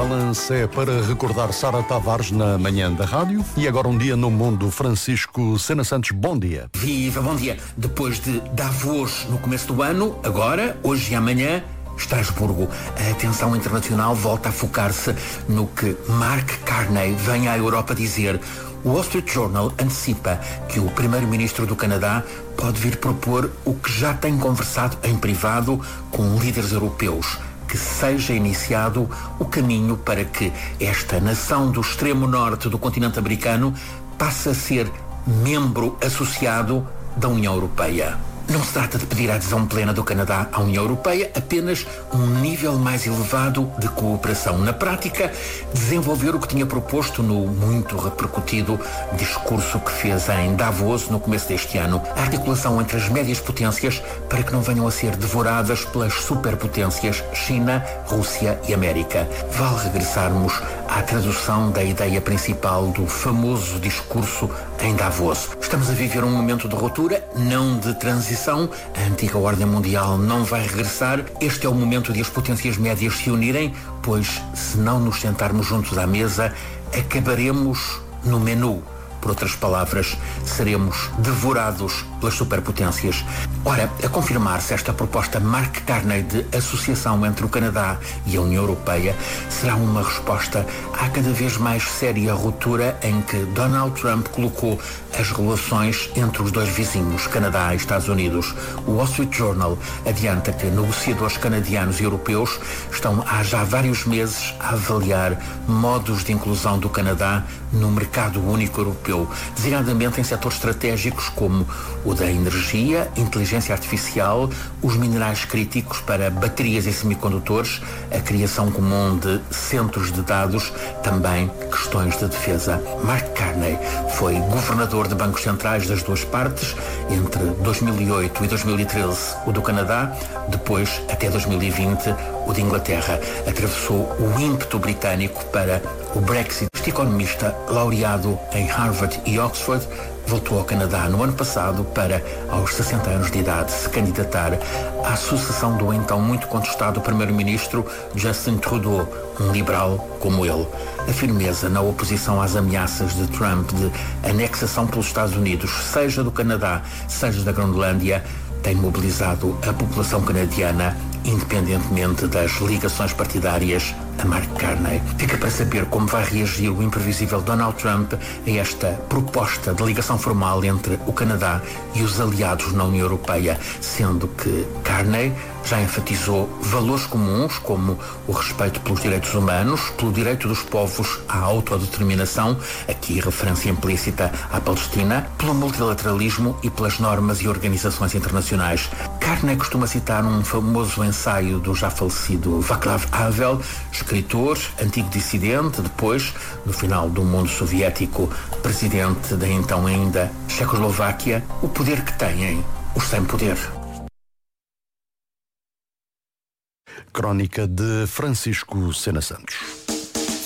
Balance é para recordar Sara Tavares na manhã da rádio. E agora um dia no mundo, Francisco Sena Santos, bom dia. Viva, bom dia. Depois de Davos no começo do ano, agora, hoje e amanhã, Estrasburgo. A atenção internacional volta a focar-se no que Mark Carney vem à Europa dizer. O Wall Street Journal antecipa que o primeiro-ministro do Canadá pode vir propor o que já tem conversado em privado com líderes europeus, que seja iniciado o caminho para que esta nação do extremo norte do continente americano passe a ser membro associado da União Europeia. Não se trata de pedir a adesão plena do Canadá à União Europeia, apenas um nível mais elevado de cooperação. Na prática, desenvolver o que tinha proposto no muito repercutido discurso que fez em Davos no começo deste ano. A articulação entre as médias potências para que não venham a ser devoradas pelas superpotências China, Rússia e América. Vale regressarmos à tradução da ideia principal do famoso discurso em Davos. Estamos a viver um momento de ruptura, não de transição. A antiga ordem mundial não vai regressar. Este é o momento de as potências médias se unirem, pois se não nos sentarmos juntos à mesa, acabaremos no menu. Por outras palavras, seremos devorados pelas superpotências. Ora, a confirmar-se esta proposta Mark Carney de associação entre o Canadá e a União Europeia será uma resposta à cada vez mais séria ruptura em que Donald Trump colocou as relações entre os dois vizinhos, Canadá e Estados Unidos. O Wall Street Journal adianta que negociadores canadianos e europeus estão há já vários meses a avaliar modos de inclusão do Canadá no mercado único europeu, designadamente em setores estratégicos como o da energia, inteligência artificial, os minerais críticos para baterias e semicondutores, a criação comum de centros de dados, também questões de defesa. Mark Carney foi governador de bancos centrais das duas partes, entre 2008 e 2013 o do Canadá, depois, até 2020, o de Inglaterra. Atravessou o ímpeto britânico para o Brexit. Este economista, laureado em Harvard e Oxford, voltou ao Canadá no ano passado para, aos 60 anos de idade, se candidatar à sucessão do então muito contestado primeiro-ministro Justin Trudeau, um liberal como ele. A firmeza na oposição às ameaças de Trump de anexação pelos Estados Unidos, seja do Canadá, seja da Groenlândia, tem mobilizado a população canadiana, independentemente das ligações partidárias a Mark Carney. Fica para saber como vai reagir o imprevisível Donald Trump a esta proposta de ligação formal entre o Canadá e os aliados na União Europeia, sendo que Carney já enfatizou valores comuns como o respeito pelos direitos humanos, pelo direito dos povos à autodeterminação, aqui referência implícita à Palestina, pelo multilateralismo e pelas normas e organizações internacionais. Carney costuma citar um famoso ensaio do já falecido Václav Havel, escritor, antigo dissidente, depois, no final do mundo soviético, presidente da então ainda Checoslováquia, o poder que têm os sem poder. Crónica de Francisco Sena Santos.